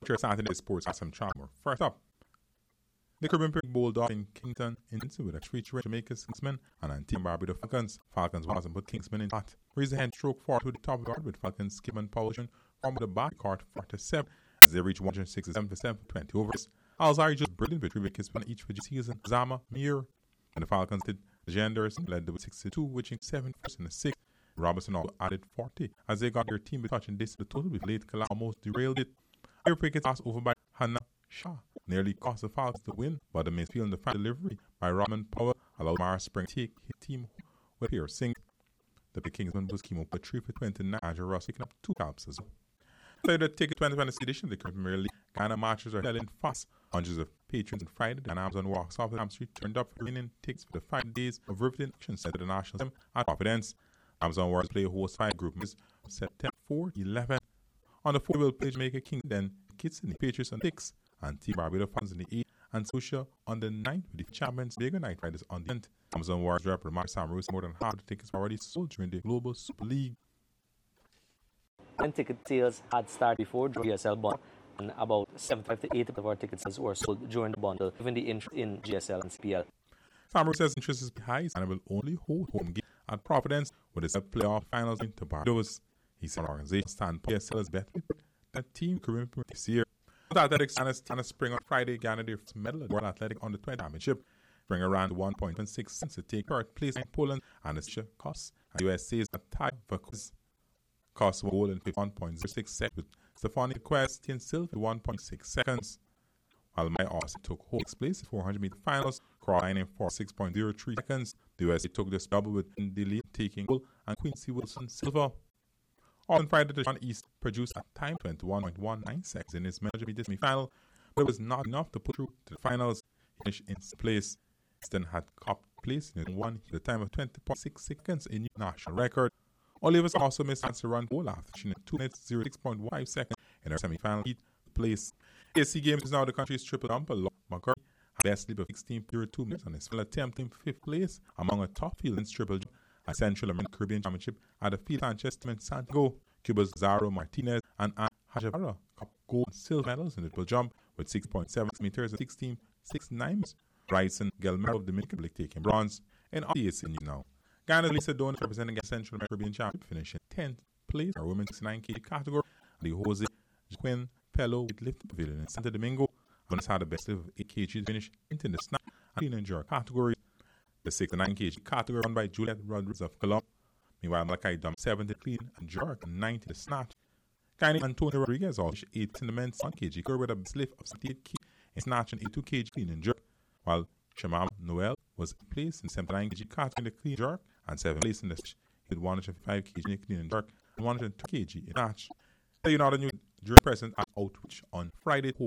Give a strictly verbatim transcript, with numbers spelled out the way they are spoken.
Sure, Saturday sports has some charm. First up, the Caribbean Pick Bulldog in Kingston into with a three three Jamaica's Kingsman and on Team Barbados Falcons. Falcons wasn't put Kingsman in hot. Raise the hand stroke forward to the top guard with Falcons skip and position from the back court forty-seven as they reach one hundred sixty-seven for seven for twenty overs. Alzari just brilliant with three wickets on each for the season. Zama, Mir, and the Falcons did. Genders led with sixty-two, witching seven first in the sixth. Robinson also added forty as they got their team with touching this. The total with late collapse almost derailed it. Their wickets passed over by Hannah Shah nearly cost the Falcons the win, but the midfield in the final delivery by Robin Powell allowed Mara Spring to take his team with piercing. The Kingsman was came up with three for twenty-nine. Andrew Ross picking up two caps as well. So the ticket twenty twenty edition of the Premier League Ghana matches are selling fast. Hundreds of patrons on Friday and Amazon walks off the Ham Street turned up for winning tickets for the five days of Riveting Action Center, the National Sim at Providence. Amazon Wars play host five group is September fourth, eleventh. On the fourth, will play Jamaica King, then Kids in the Patriots on six, and Team Barbados fans in the eighth, and Susha on the ninth with the Champions Bigger Night Riders on the tenth. Amazon Wars rep Mark Sam Roos more than half the tickets were already sold during the Global Super League. And ticket sales had started before G S L bundle, and about seventy-five to eighty of our ticket sales were sold during the bundle, given the interest in G S L and C P L. Sam Roos says interest is high and will only hold home game at Providence with the playoff finals into Barbados. He said organization stand G S L is better that team Caribbean this year. The Athletics and Spring on Friday Ghana their first medal at World Athletic Under twenty Championship, bring around one point seven six cents to take third place in Poland and the costs. And U S A is a tie for quiz. Cost one goal in fifty-one point zero six seconds with Stephanie Quest in silver for one point six seconds. While Maya Austin took home sixth place in four hundred meter finals, Caroline in forty-six point zero three seconds. The U S A took this double with Dilly taking gold and Quincy Wilson silver. On Friday, the John East produced a time twenty-one point one nine seconds in his major meter semi-final, but it was not enough to put through to the finals. He finished in sixth place. Easton had top place in one the time of twenty point six seconds, a new national record. Olivers also missed chance to run goal after finishing in two minutes zero six point one five seconds in her semi-final place. A C Games is now the country's triple jumper. Lord McCurry had best sleep of sixteen point two minutes on his final attempt in fifth place among a top field in triple jump at Central American Caribbean Championship at the field Manchester and Santiago. Cuba's Zaro Martinez and Anne Hajavara got gold and silver medals in the triple jump with six point seven meters and sixteen point six nine meters. Bryson Gelmero of Dominican Republic taking bronze. And on the A C N now, Ghana's Lisa Donis representing the Central American Caribbean Championship finishing tenth place in our women's sixty-nine kilograms category. The Jose Quinn Pello with lift pavilion in Santo Domingo. Donis had the best lift of eight kilograms finish into the snap and clean and jerk category. The sixty-nine kilograms category run by Juliet Rodriguez of Colombia. Meanwhile, Malachi dumped seventy clean and jerk and ninety the snatch. Kylie Antonio Rodriguez also eighth in the men's one kilogram category with a slip of seventy-eight kilograms in snatch and eighty-two kilograms clean and jerk. While Shamam Noel was placed in seventy-nine kilograms category in the clean jerk and seventh place in the snatch. He had one hundred fifty-five kilograms in clean and jerk and one hundred two kilograms in snatch. The United New during present at Outreach on Friday.